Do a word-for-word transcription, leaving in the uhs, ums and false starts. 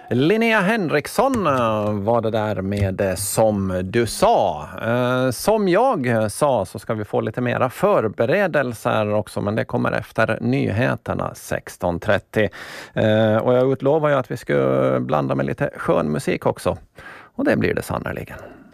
Linnea Henriksson eh, var det där med eh, Som du sa. Eh, som jag sa så ska vi få lite mera förberedelser också, men det kommer efter nyheterna sexton trettio. Eh, och jag utlovar ju att vi ska blanda med lite skön musik också. Och det blir det sannoliken.